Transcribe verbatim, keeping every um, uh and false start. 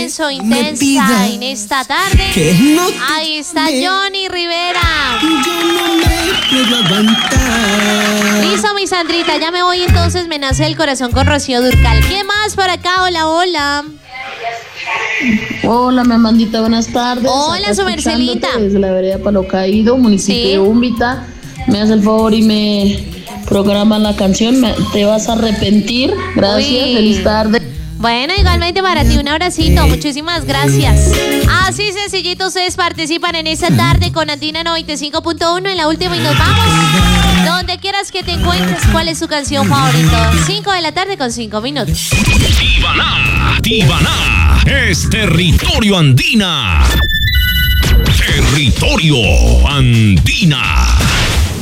intenso, intensa en esta tarde. No Ahí está Johnny Rivera. Yo no me puedo aguantar. Listo, mi Sandrita, ya me voy entonces, me nace el corazón con Rocío Dúrcal. ¿Qué más por acá? Hola, hola. Hola, mi Amandita, buenas tardes. Hola, Acá su Mercelita. escuchándote Desde la vereda Palo Caído, municipio Sí. de Úmbita. Me hace el favor y me programan la canción. Me- te vas a arrepentir. Gracias, Uy. feliz tarde. Bueno, igualmente para ti, un abracito, muchísimas gracias. Así sencillito, ustedes participan en esta tarde con Andina noventa y cinco punto uno en la última y nos vamos. Donde quieras que te encuentres, ¿cuál es su canción favorita? cinco de la tarde con cinco minutos. Tibaná, Tibaná, es territorio andina. Territorio andina.